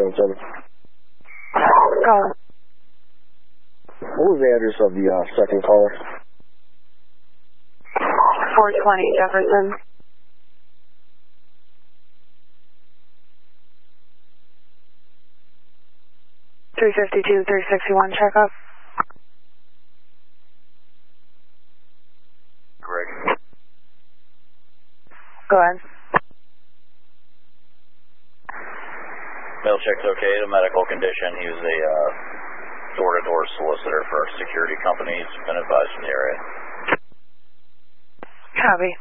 777. Go. What was the address of the second caller? 420 Jefferson. $352, $361 checkup. Greg. Go ahead. Mail check's okay, the medical condition. He was a door-to-door solicitor for a security company. He's been advised from the area. Copy.